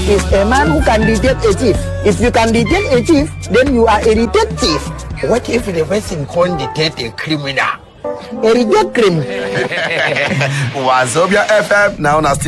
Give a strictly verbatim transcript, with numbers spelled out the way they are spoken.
is a man who can detect a thief. If you can detect a thief, then you are a detective. What if the person can't detect a criminal? A detective. Wazobia F M now na